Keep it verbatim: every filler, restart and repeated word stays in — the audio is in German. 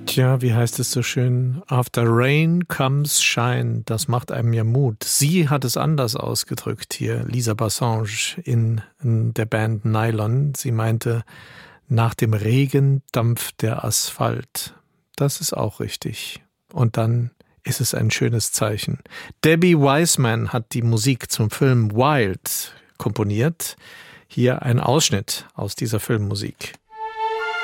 Tja, wie heißt es so schön? After rain comes shine. Das macht einem ja Mut. Sie hat es anders ausgedrückt hier, Lisa Bassange in, in der Band Nylon. Sie meinte, nach dem Regen dampft der Asphalt. Das ist auch richtig. Und dann ist es ein schönes Zeichen. Debbie Wiseman hat die Musik zum Film Wild komponiert. Hier ein Ausschnitt aus dieser Filmmusik.